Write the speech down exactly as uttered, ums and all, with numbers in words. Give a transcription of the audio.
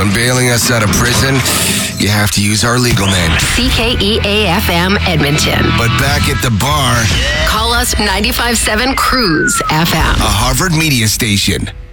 When bailing us out of prison, you have to use our legal name. C K E A F M Edmonton. But back at the bar, call us ninety-five point seven Cruise F M. a Harvard media station.